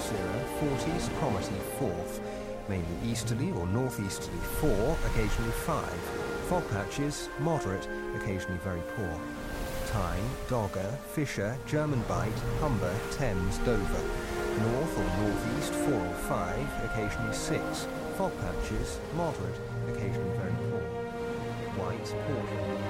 Cirrus, 40s, Cromarty 4th, mainly easterly or northeasterly 4, occasionally 5. Fog patches, moderate, occasionally very poor. Tyne, Dogger, Fisher, German Bight, Humber, Thames, Dover. North or northeast 4 or 5, occasionally 6. Fog patches, moderate, occasionally very poor. White, poor.